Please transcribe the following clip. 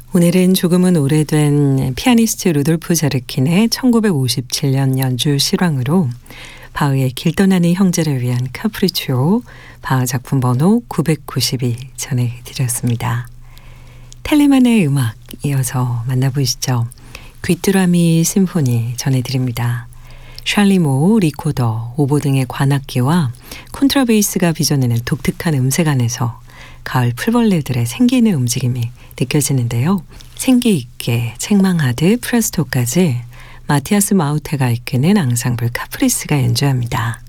오늘은 조금은 오래된 피아니스트 루돌프 자르킨의 1957년 연주 실황으로 바흐의 길 떠나는 형제를 위한 카프리치오 바흐 작품 번호 992 전해드렸습니다. 텔레만의 음악 이어서 만나보시죠. 귀뚜라미 심포니 전해드립니다. 샬리모, 리코더, 오보 등의 관악기와 콘트라베이스가 빚어내는 독특한 음색 안에서 가을 풀벌레들의 생기 있는 움직임이 느껴지는데요. 생기 있게 책망하듯 프레스토까지 마티아스 마우테가 이끄는 앙상블 카프리스가 연주합니다.